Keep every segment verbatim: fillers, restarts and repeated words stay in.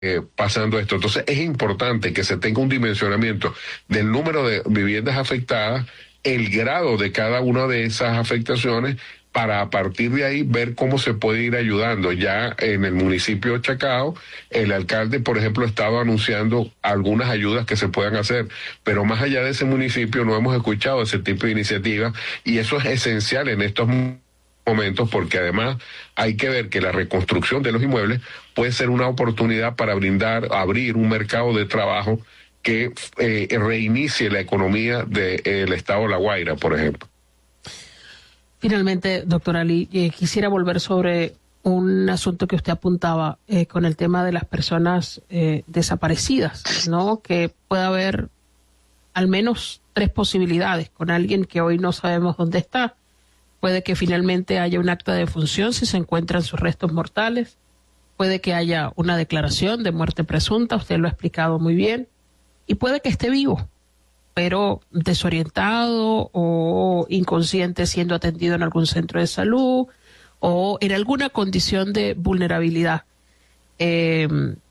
eh, pasando esto. Entonces es importante que se tenga un dimensionamiento del número de viviendas afectadas, el grado de cada una de esas afectaciones, para a partir de ahí ver cómo se puede ir ayudando. Ya en el municipio de Chacao, el alcalde, por ejemplo, ha estado anunciando algunas ayudas que se puedan hacer, pero más allá de ese municipio no hemos escuchado ese tipo de iniciativas, y eso es esencial en estos momentos, porque además hay que ver que la reconstrucción de los inmuebles puede ser una oportunidad para brindar, abrir un mercado de trabajo que eh, reinicie la economía del de, eh, estado de La Guaira, por ejemplo. Finalmente, doctor Ali, eh, quisiera volver sobre un asunto que usted apuntaba eh, con el tema de las personas eh, desaparecidas, ¿no? Que puede haber al menos tres posibilidades con alguien que hoy no sabemos dónde está. Puede que finalmente haya un acta de defunción si se encuentran sus restos mortales. Puede que haya una declaración de muerte presunta, usted lo ha explicado muy bien. Y puede que esté vivo, pero desorientado o inconsciente, siendo atendido en algún centro de salud o en alguna condición de vulnerabilidad. Eh,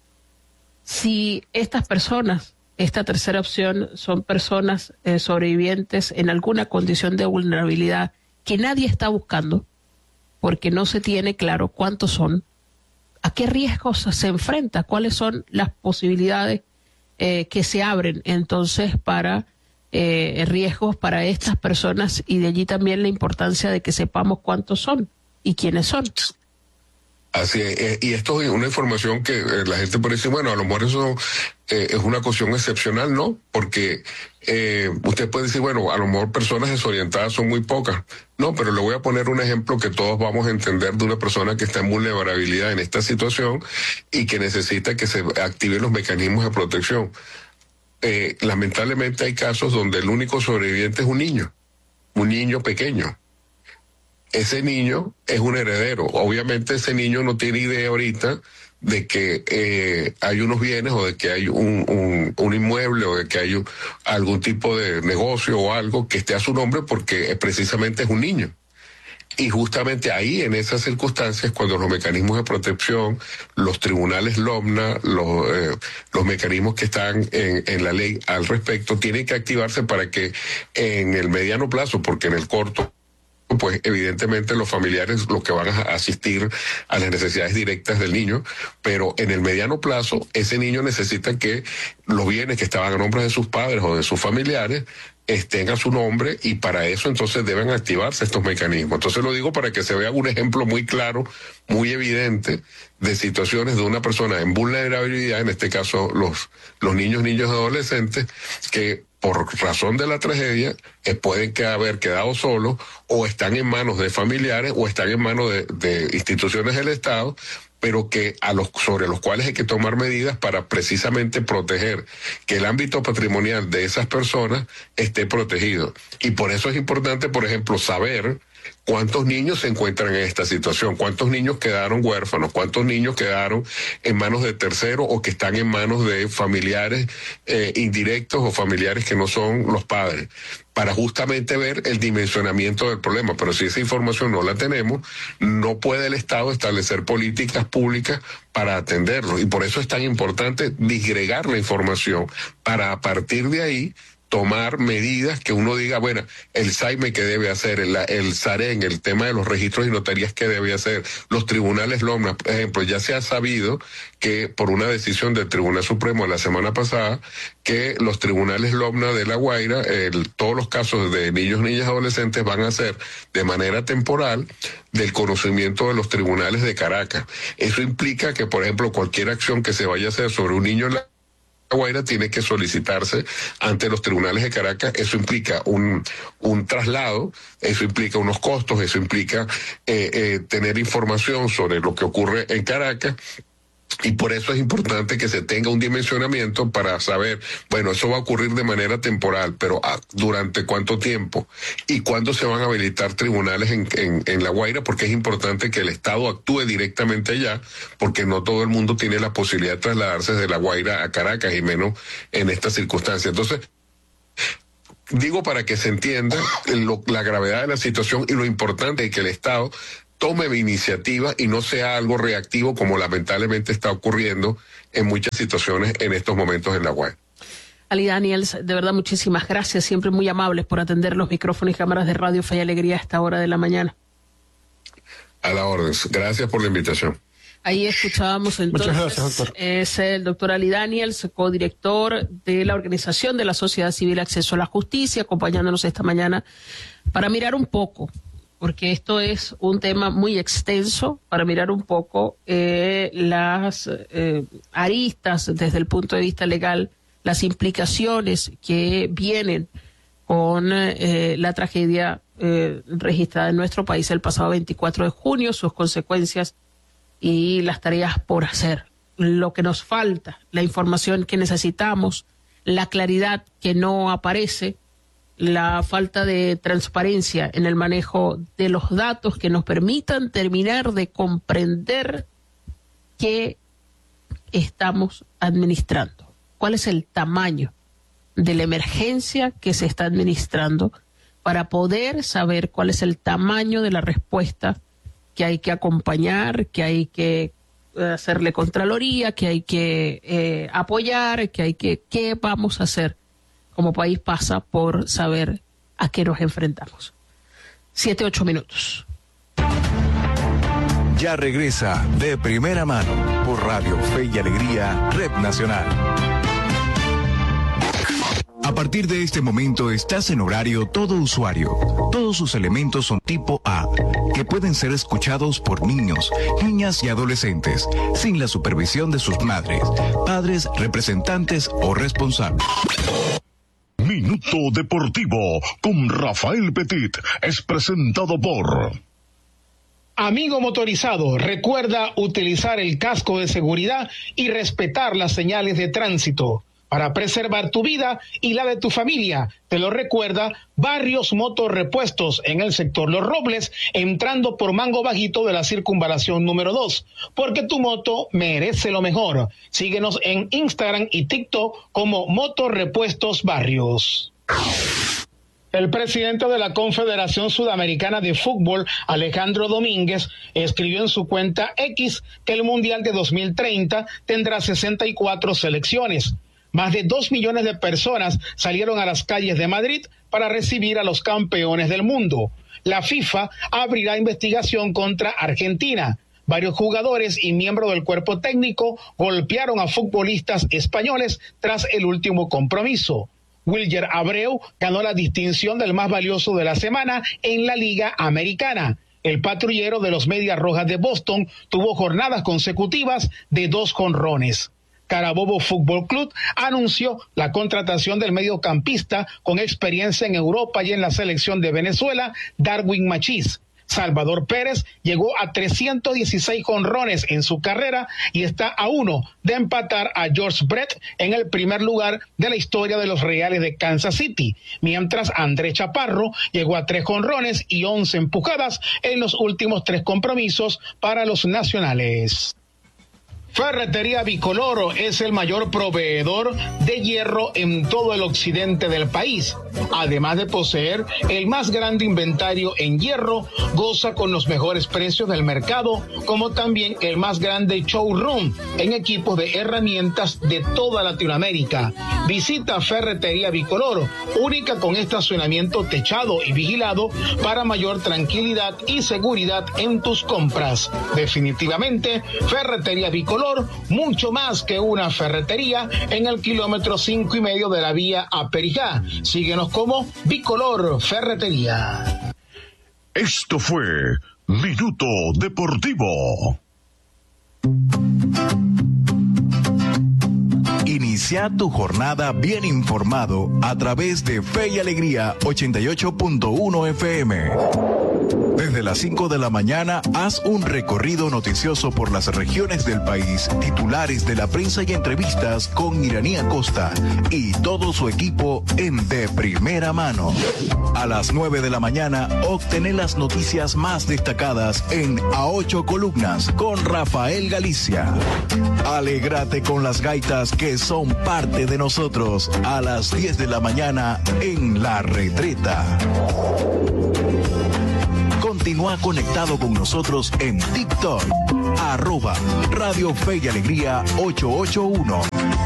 si estas personas, esta tercera opción, son personas eh, sobrevivientes en alguna condición de vulnerabilidad que nadie está buscando, porque no se tiene claro cuántos son, a qué riesgos se enfrenta, cuáles son las posibilidades eh, que se abren entonces para eh, riesgos para estas personas, y de allí también la importancia de que sepamos cuántos son y quiénes son. Así es, y esto es una información que eh, la gente puede decir, bueno, a lo mejor eso eh, es una cuestión excepcional, ¿no? Porque eh, usted puede decir, bueno, a lo mejor personas desorientadas son muy pocas. No, pero le voy a poner un ejemplo que todos vamos a entender de una persona que está en vulnerabilidad en esta situación y que necesita que se activen los mecanismos de protección. Eh, lamentablemente hay casos donde el único sobreviviente es un niño, un niño pequeño. Ese niño es un heredero. Obviamente ese niño no tiene idea ahorita de que eh, hay unos bienes o de que hay un, un, un inmueble o de que hay un, algún tipo de negocio o algo que esté a su nombre, porque precisamente es un niño. Y justamente ahí, en esas circunstancias, cuando los mecanismos de protección, los tribunales LOMNA, los, eh, los mecanismos que están en, en la ley al respecto, tienen que activarse para que en el mediano plazo, porque en el corto, pues evidentemente los familiares los que van a asistir a las necesidades directas del niño, pero en el mediano plazo ese niño necesita que los bienes que estaban a nombre de sus padres o de sus familiares estén a su nombre, y para eso entonces deben activarse estos mecanismos. Entonces lo digo para que se vea un ejemplo muy claro, muy evidente, de situaciones de una persona en vulnerabilidad, en este caso los, los niños, niños y adolescentes, que por razón de la tragedia eh, pueden que haber quedado solos, o están en manos de familiares, o están en manos de, de instituciones del Estado, pero que a los sobre los cuales hay que tomar medidas para precisamente proteger que el ámbito patrimonial de esas personas esté protegido. Y por eso es importante, por ejemplo, saber cuántos niños se encuentran en esta situación, cuántos niños quedaron huérfanos, cuántos niños quedaron en manos de terceros o que están en manos de familiares eh, indirectos o familiares que no son los padres, para justamente ver el dimensionamiento del problema. Pero si esa información no la tenemos, no puede el Estado establecer políticas públicas para atenderlo. Y por eso es tan importante disgregar la información, para a partir de ahí tomar medidas que uno diga, bueno, el SAIME que debe hacer, el, el SAREN, el tema de los registros y notarías que debe hacer, los tribunales LOMNA, por ejemplo. Ya se ha sabido que por una decisión del Tribunal Supremo la semana pasada, que los tribunales LOMNA de La Guaira, el, todos los casos de niños, niñas, adolescentes van a ser de manera temporal del conocimiento de los tribunales de Caracas. Eso implica que, por ejemplo, cualquier acción que se vaya a hacer sobre un niño en la La Guaira tiene que solicitarse ante los tribunales de Caracas. Eso implica un, un traslado, eso implica unos costos, eso implica eh, eh, tener información sobre lo que ocurre en Caracas. Y por eso es importante que se tenga un dimensionamiento para saber, bueno, eso va a ocurrir de manera temporal, pero ah, ¿durante cuánto tiempo? ¿Y cuándo se van a habilitar tribunales en, en, en La Guaira? Porque es importante que el Estado actúe directamente allá, porque no todo el mundo tiene la posibilidad de trasladarse de La Guaira a Caracas, y menos en esta circunstancia. Entonces, digo para que se entienda lo, la gravedad de la situación y lo importante de que el Estado tome iniciativa y no sea algo reactivo como lamentablemente está ocurriendo en muchas situaciones en estos momentos en la U A E. Ali Daniels, de verdad muchísimas gracias, siempre muy amables por atender los micrófonos y cámaras de Radio Fe y Alegría a esta hora de la mañana. A la orden, gracias por la invitación. Ahí escuchábamos entonces, Muchas gracias, doctor. Es el doctor Ali Daniels, codirector de la Organización de la Sociedad Civil Acceso a la Justicia, acompañándonos esta mañana para mirar un poco, porque esto es un tema muy extenso, para mirar un poco eh, las eh, aristas desde el punto de vista legal, las implicaciones que vienen con eh, la tragedia eh, registrada en nuestro país el pasado veinticuatro de junio, sus consecuencias y las tareas por hacer, lo que nos falta, la información que necesitamos, la claridad que no aparece, la falta de transparencia en el manejo de los datos que nos permitan terminar de comprender qué estamos administrando, cuál es el tamaño de la emergencia que se está administrando para poder saber cuál es el tamaño de la respuesta que hay que acompañar, que hay que hacerle contraloría, que hay que eh, apoyar, que hay que, ¿qué vamos a hacer? Como país pasa por saber a qué nos enfrentamos. Siete, ocho minutos. Ya regresa De Primera Mano por Radio Fe y Alegría, Red Nacional. A partir de este momento estás en horario todo usuario. Todos sus elementos son tipo A, que pueden ser escuchados por niños, niñas y adolescentes, sin la supervisión de sus madres, padres, representantes o responsables. Minuto Deportivo con Rafael Petit es presentado por... Amigo motorizado, recuerda utilizar el casco de seguridad y respetar las señales de tránsito para preservar tu vida y la de tu familia. Te lo recuerda Barrios Motorrepuestos en el sector Los Robles, entrando por Mango Bajito de la circunvalación número dos, porque tu moto merece lo mejor. Síguenos en Instagram y TikTok como Motorrepuestos Barrios. El presidente de la Confederación Sudamericana de Fútbol, Alejandro Domínguez, escribió en su cuenta X que el Mundial de dos mil treinta tendrá sesenta y cuatro selecciones. Más de dos millones de personas salieron a las calles de Madrid para recibir a los campeones del mundo. La FIFA abrirá investigación contra Argentina. Varios jugadores y miembros del cuerpo técnico golpearon a futbolistas españoles tras el último compromiso. Wilger Abreu ganó la distinción del más valioso de la semana en la Liga Americana. El patrullero de los Medias Rojas de Boston tuvo jornadas consecutivas de dos jonrones. Carabobo Fútbol Club anunció la contratación del mediocampista con experiencia en Europa y en la selección de Venezuela, Darwin Machís. Salvador Pérez llegó a trescientos dieciséis jonrones en su carrera y está a uno de empatar a George Brett en el primer lugar de la historia de los Reales de Kansas City, mientras Andrés Chaparro llegó a tres jonrones y once empujadas en los últimos tres compromisos para los nacionales. Ferretería Bicoloro es el mayor proveedor de hierro en todo el occidente del país. Además de poseer el más grande inventario en hierro, goza con los mejores precios del mercado, como también el más grande showroom en equipos de herramientas de toda Latinoamérica. Visita Ferretería Bicoloro, única con estacionamiento techado y vigilado para mayor tranquilidad y seguridad en tus compras. Definitivamente, Ferretería Bicoloro, mucho más que una ferretería, en el kilómetro cinco y medio de la vía a Perijá. Síguenos como Bicolor Ferretería. Esto fue Minuto Deportivo. Inicia tu jornada bien informado a través de Fe y Alegría ochenta y ocho punto uno F M. Desde las cinco de la mañana, haz un recorrido noticioso por las regiones del país, titulares de la prensa y entrevistas con Iranía Costa y todo su equipo en De Primera Mano. A las nueve de la mañana, obtener las noticias más destacadas en A Ocho Columnas con Rafael Galicia. Alégrate con las gaitas que son parte de nosotros a las diez de la mañana en La Retreta. Con Continúa conectado con nosotros en TikTok, arroba Radio Fe y Alegría ocho ocho uno.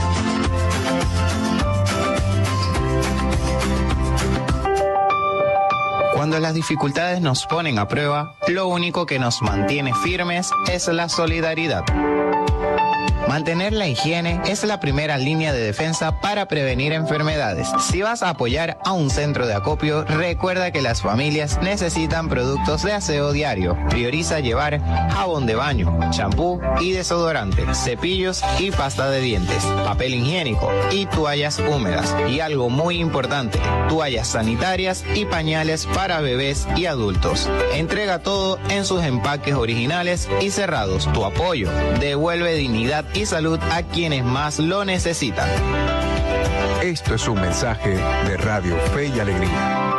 Cuando las dificultades nos ponen a prueba, lo único que nos mantiene firmes es la solidaridad. Mantener la higiene es la primera línea de defensa para prevenir enfermedades. Si vas a apoyar a un centro de acopio, recuerda que las familias necesitan productos de aseo diario. Prioriza llevar jabón de baño, champú y desodorante, cepillos y pasta de dientes, papel higiénico y toallas húmedas. Y algo muy importante, toallas sanitarias y pañales para bebés y adultos. Entrega todo en sus empaques originales y cerrados. Tu apoyo devuelve dignidad y salud a quienes más lo necesitan. Esto es un mensaje de Radio Fe y Alegría.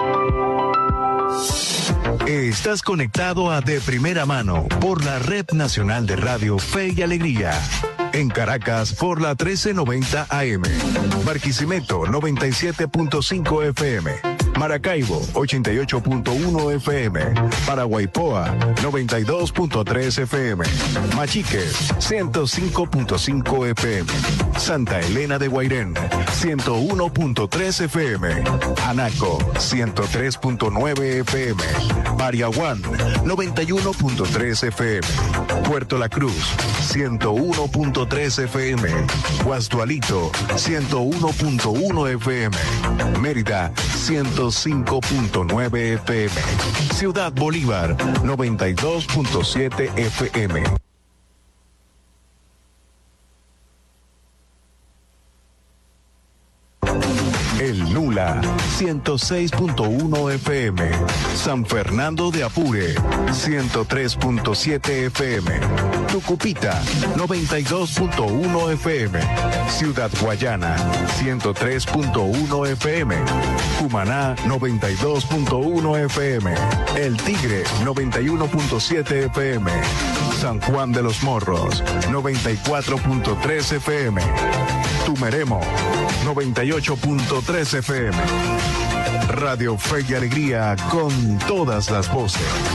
Estás conectado a De Primera Mano por la Red Nacional de Radio Fe y Alegría. En Caracas por la trece noventa A M. Barquisimeto noventa y siete punto cinco F M. Maracaibo ochenta y ocho punto uno F M. Paraguaypoa noventa y dos punto tres F M. Machiques ciento cinco punto cinco F M. Santa Elena de Guairén ciento uno punto tres F M. Anaco ciento tres punto nueve F M. Bariaguán noventa y uno punto tres F M. Puerto La Cruz ciento uno punto tres F M. Guasdualito ciento uno punto uno F M. Mérida ciento cinco punto nueve F M. Ciudad Bolívar noventa y dos punto siete F M. El Nula ciento seis punto uno F M. San Fernando de Apure ciento tres punto siete F M. Tucupita noventa y dos punto uno F M. Ciudad Guayana ciento tres punto uno F M. Cumaná noventa y dos punto uno F M. El Tigre noventa y uno punto siete F M. San Juan de los Morros noventa y cuatro punto tres F M. Tumeremo noventa y ocho punto tres F M. Radio Fe y Alegría con todas las voces.